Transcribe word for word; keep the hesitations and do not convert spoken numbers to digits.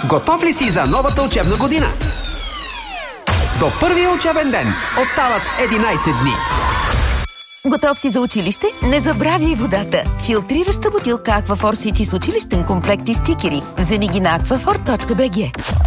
Готов ли си за новата учебна година? До първия учебен ден остават единайсет дни. Готов си за училище? Не забравяй водата. Филтрираща бутилка Аквафор Сити с училищен комплект и стикери. Вземи ги на аквафор точка би джи.